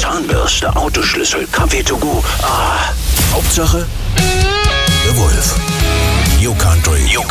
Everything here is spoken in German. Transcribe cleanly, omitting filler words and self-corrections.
Zahnbürste, Autoschlüssel, Kaffee to go. Hauptsache, The Wolf. You Country.